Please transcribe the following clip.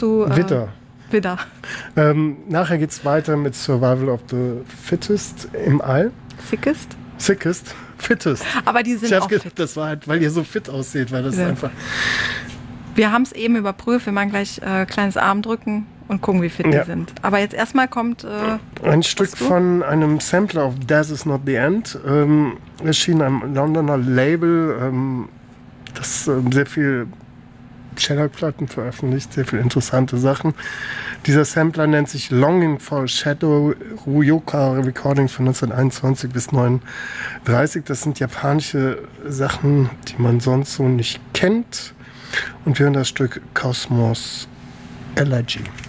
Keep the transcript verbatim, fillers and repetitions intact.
du... Äh, Widder. Widder. Ähm, nachher geht es weiter mit Survival of the Fittest im All. Sickest? Sickest. Fittest. Aber die sind ich auch gedacht, fit. Das war halt, weil ihr so fit aussieht, weil das ja. ist einfach... Wir haben es eben überprüft. Wir machen gleich äh, kleines Armdrücken und gucken, wie fit ja. die sind. Aber jetzt erstmal kommt... Äh, Ein Stück von einem Sampler auf This Is Not The End. Ähm, erschien am Londoner Label, ähm, das ähm, sehr viel Shellac-Platten veröffentlicht, sehr viele interessante Sachen. Dieser Sampler nennt sich Longing for Shadow Ryoka Recordings von neunzehnhunderteinundzwanzig bis neununddreißig. Das sind japanische Sachen, die man sonst so nicht kennt. Und wir hören das Stück Cosmos Elegy.